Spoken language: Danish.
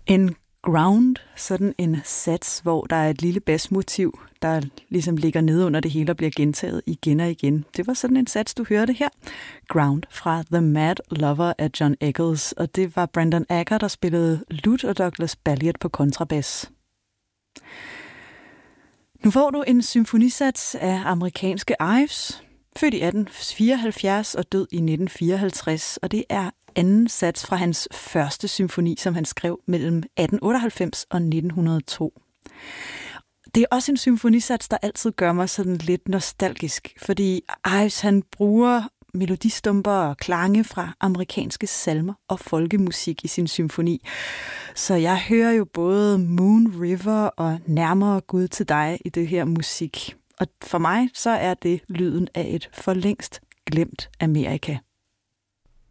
En ground, sådan en sats, hvor der er et lille basmotiv, der ligesom ligger nede under det hele og bliver gentaget igen og igen. Det var sådan en sats, du hørte her. Ground fra The Mad Lover af John Eccles, og det var Brandon Acker, der spillede lut, og Douglas Balliet på kontrabas. Nu får du en symfonisats af amerikanske Ives, født i 1874 og død i 1954, og det er anden sats fra hans første symfoni, som han skrev mellem 1898 og 1902. Det er også en symfonisats, der altid gør mig sådan lidt nostalgisk, fordi Ives han bruger melodistumper og klange fra amerikanske salmer og folkemusik i sin symfoni. Så jeg hører jo både Moon River og Nærmere Gud til dig i det her musik. Og for mig så er det lyden af et for længst glemt Amerika.